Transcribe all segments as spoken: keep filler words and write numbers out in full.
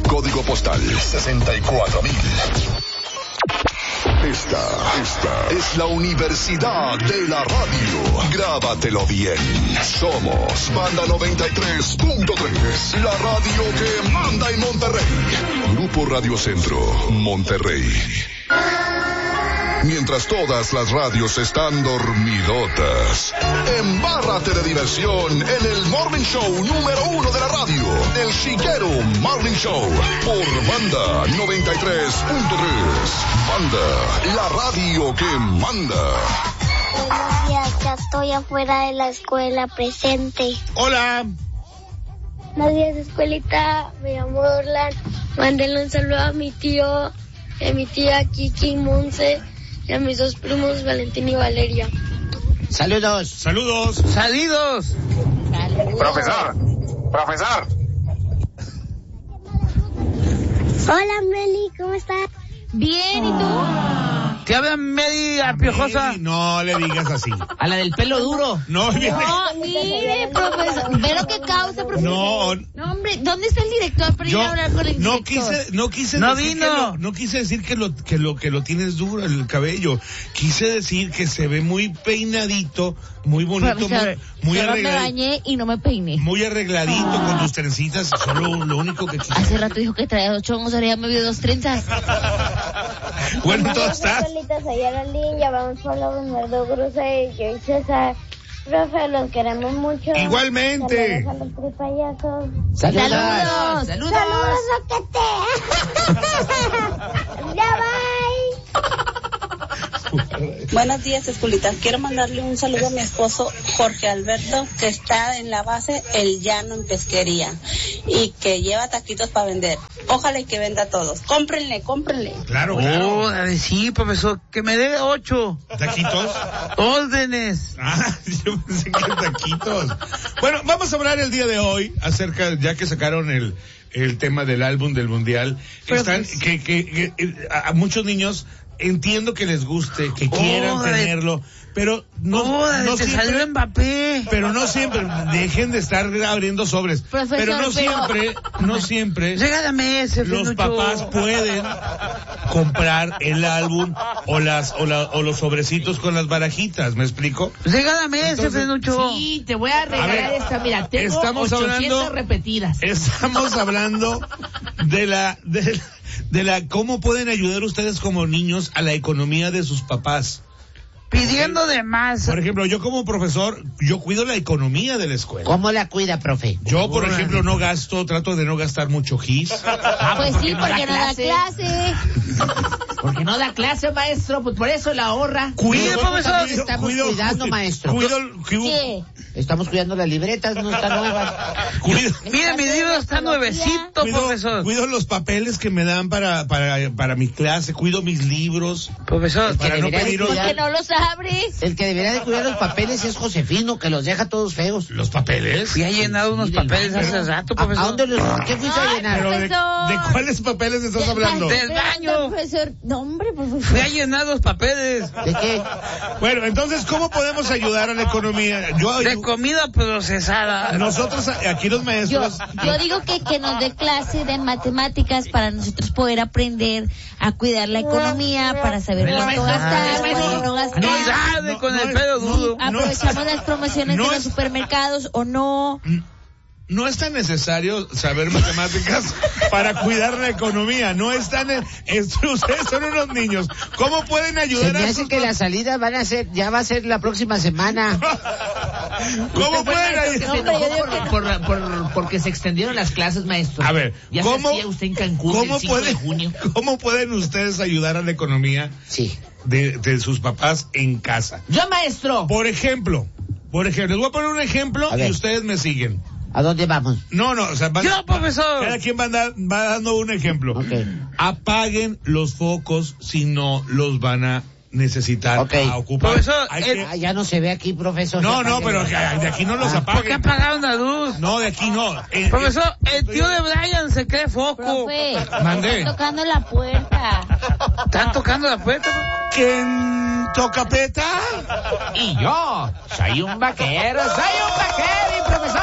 Código postal sesenta y cuatro mil. Esta, esta es la Universidad de la Radio. Grábatelo bien. Somos Banda noventa y tres punto tres, la radio que manda en Monterrey. Grupo Radio Centro, Monterrey. Mientras todas las radios están dormidotas, embárrate de diversión en el Morning Show número uno de la radio, el Chiquero Morning Show, por Banda noventa y tres punto tres. Banda, la radio que manda. Buenos días, ya estoy afuera de la escuela presente. Hola. Buenos días, escuelita, me llamo Orlan. Mándenle un saludo a mi tío, a mi tía Kiki Monse, y a mis dos primos, Valentín y Valeria. Saludos. Saludos. Saludos. Saludos. Profesor. Profesor. Hola, Meli, ¿cómo estás? Bien, ¿y tú? ¿Te hablan media piojosa? No le digas así. A la del pelo duro. No, viene. No, mire, profesor. Ve lo que causa, profesor. No. No, hombre, ¿dónde está el director para Yo ir a hablar con el no director? quise, no quise No decir vino. que lo, no quise decir que lo, que lo, que lo tienes duro el cabello. Quise decir que se ve muy peinadito, muy bonito, Profesor, muy, muy solo me arregladito. bañé y no me peiné. Muy arregladito con tus trencitas, solo lo único que quise. Hace rato dijo que traía dos chongos, ahora ya me vio dos trenzas. Bueno, ¿todo estás? Soy Aralín, ya vamos por la Bernardo Gruse, yo y César. Profe, los queremos mucho. Igualmente. Saludos a los tres payasos. Saludos. Saludos. Saludos, Roquete. Ya, bye. Buenos días, escuelitas. Quiero mandarle un saludo a mi esposo Jorge Alberto, que está en la base El Llano en Pesquería y que lleva taquitos para vender. Ojalá y que venda a todos. Cómprenle, cómprenle. Claro, claro. Oh, sí, profesor, que me dé ocho. ¿Taquitos? Órdenes. Ah, yo pensé que taquitos. Bueno, vamos a hablar el día de hoy acerca, ya que sacaron el, el tema del álbum del Mundial. Pero Están, pues, que, que, que, eh, a muchos niños entiendo que les guste, que quieran Oh, de- tenerlo, pero no, No, no te siempre, salió Mbappé. pero no siempre, dejen de estar abriendo sobres. Profesor, pero no pero- siempre, no siempre Regálame ese, los Fenucho. papás pueden comprar el álbum o las o, la, o los sobrecitos con las barajitas, ¿me explico? Regálame ese, Entonces, Fenucho. Sí, te voy a regalar A ver, esta, mira, tengo estamos ochocientas hablando- repetidas. Estamos hablando de la, de la, de la, cómo pueden ayudar ustedes como niños a la economía de sus papás. Pidiendo de más. Por ejemplo, yo como profesor, yo cuido la economía de la escuela. ¿Cómo la cuida, profe? Yo, por ejemplo, no gasto, trato de no gastar mucho gis. pues sí, porque no da clase. Porque no da clase, maestro, pues por eso la ahorra. Cuide, Cuido- profesor. cuido- Estamos cuido- cuidando, cuido- maestro. Cuido, cuido, ¿Qué? Estamos cuidando las libretas, no están nuevas. cuido, Mira, mi libro está nuevecito, cuido- profesor. cuido los papeles que me dan para, para, para mi clase, cuido mis libros. Profesor, Para no pedir ¿Por otro- qué no los abres? el que debería de cuidar los papeles es Josefino, que los deja todos feos. ¿Los papeles? Fui a llenar unos papeles hace rato, pues, ¿A, ah, a dónde los, qué fuiste a Ay, llenar? Pero de, Profesor. ¿de cuáles papeles estás Ya, hablando? Del baño. Profesor, no, hombre, profesor. Fui a llenar los papeles. Ah, ¿De qué? Bueno, entonces, ¿cómo podemos ayudar a la economía? Yo, De comida procesada. nosotros, aquí los Yo, maestros, yo digo que, que nos dé clase de matemáticas para nosotros poder aprender a cuidar la economía, para saber Pero, cuánto maestro, gastar, maestro, cuánto no gastar. Ni dale no, con no el es- pelo no, duro. no Aprovechamos es- las promociones no de los es- supermercados o no. no es tan necesario saber matemáticas para cuidar la economía. No es tan, es- ustedes son unos niños. ¿Cómo pueden Se ayudar me a hace sus que las salidas van a ser, ya va a ser la próxima semana. ¿Cómo Usted fue pueden el maestro que ayudar? se enojó por, por, por- porque se extendieron las clases, maestro. A ver, ya ¿cómo, se hacía usted en Cancún ¿cómo, el cinco de pueden, junio. ¿cómo pueden ustedes ayudar a la economía Sí. de, de sus papás en casa? Yo, maestro. Por ejemplo, por ejemplo, les voy a poner un ejemplo A ver. y ustedes me siguen. ¿A dónde vamos? No, no, o sea, van- Yo, profesor. cada quien va, da- va dando un ejemplo. Ok. Apaguen los focos si no los van a necesitar Ok. a ocupar. Profesor, Hay el- que- Ah, ya no se ve aquí, profesor. No, Se no, apague. pero de aquí no los Ah, apaguen. ¿por qué apagaron la luz? No, de aquí no. Eh, Profesor, eh, el tío de Brian se cree foco. Profe, Mandé. está tocando la puerta. ¿Están tocando la puerta? ¿Quién toca peta? Y yo soy un vaquero, soy un vaquero y profesor, ¿cómo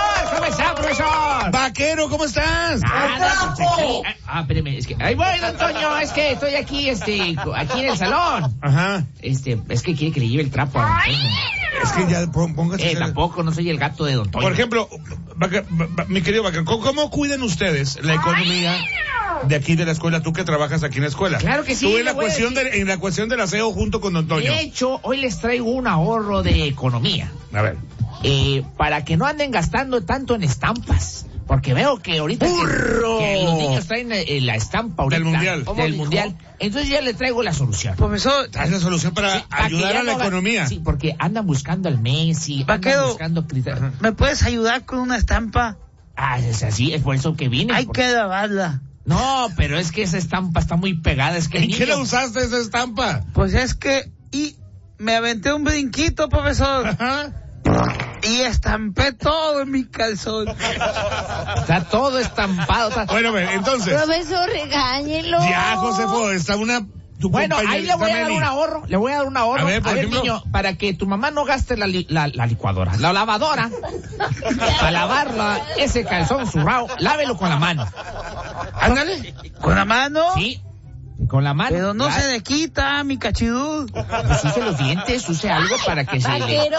¿Cómo está, profesor? Vaquero, ¿cómo estás? Ah, pues aquí. Ah, espérame, es que. Ahí voy, don Toño, es que estoy aquí, este, aquí en el salón. Ajá. Este, es que quiere que le lleve el trapo a don Toño. Es que ya póngase. Eh, tampoco, no soy el gato de don Toño. Por ejemplo, Vaca- va- mi querido Vaquero, ¿cómo, ¿cómo cuidan ustedes la economía de aquí de la escuela? Tú que trabajas aquí en la escuela. Claro que sí, Tú le en la voy a cuestión decir. de, en la cuestión del aseo junto con don Toño. De hecho, hoy les traigo un ahorro de economía. A ver. Eh, para que no anden gastando tanto en estampas. Porque veo que ahorita que, ¡Burro! que los niños traen eh, la estampa ahorita, Del mundial. Del ¿Cómo dijo? mundial. Entonces ya le traigo la solución. Profesor, Traes la solución para Sí, para que ayudar ya a la no va- economía. Sí, porque andan buscando al Messi, andan Vaquero. buscando Cristiano. ¿me puedes ayudar con una estampa? Ah, es así, es por eso que vine. Hay porque- que grabarla. No, pero es que esa estampa está muy pegada, es que el ¿En qué niño- la usaste esa estampa? Pues es que... Y me aventé un brinquito, profesor. Ajá. Y estampé todo en mi calzón. Está todo estampado. está- Bueno, ve, entonces. Profesor, regáñelo. Ya, Josefo, está una. Tu Bueno, ahí le voy a dar Meli. un ahorro, le voy a dar un ahorro. A ver, por ejemplo. niño, para que tu mamá no gaste la, li- la, la licuadora, la lavadora, para lavarla, ese calzón zurrao, lávelo con la mano. Ándale. ¿Con la mano? Sí, con la mano. Pero no La- se le quita, mi cachidú. Pues use los dientes, use algo para que se le... Vaquero.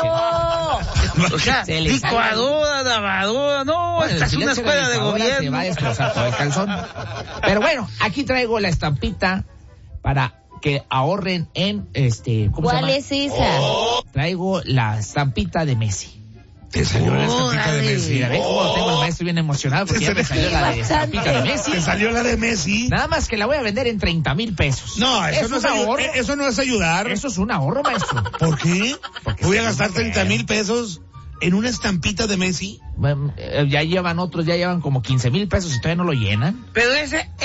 O sea, Se le salga- licuadora, lavadora, no, Bueno, esta es si le una hace la escuela de licuadora, se va a gobierno. destrozar todo el calzón. Pero bueno, aquí traigo la estampita para que ahorren en este... ¿cómo se ¿Cuál llama? es esa? Traigo la estampita de Messi. Te salió la estampita de Órale. Messi. Mira, ¿ves cómo tengo el maestro bien emocionado? Porque ya me salió la de estampita de Messi. Te salió la de Messi. Nada más que la voy a vender en treinta mil pesos. No, eso no, es un ayu- ahorro. eh, eso no es ayudar. Eso es un ahorro, maestro. ¿Por qué? Porque Voy a sí, gastar mujer. treinta mil pesos en una estampita de Messi. Bueno, eh, ya llevan otros, ya llevan como quince mil pesos y todavía no lo llenan. Pero ese,